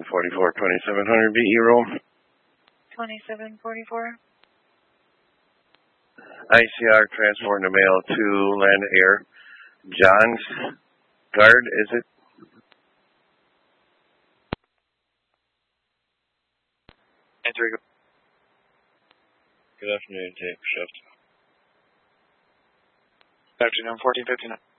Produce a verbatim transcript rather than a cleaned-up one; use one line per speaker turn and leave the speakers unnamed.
forty-four, twenty-seven hundred B E roll.
twenty-seven forty-four.
I C R transporting the mail to Land Air. John's Guard, is it?
Good afternoon, tape shift.
Good afternoon, fourteen fifty-nine.